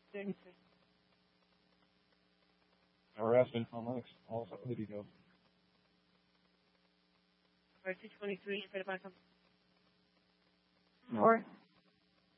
33. Harassment on Linux. Also, who do you go? 223, spit it back up. Or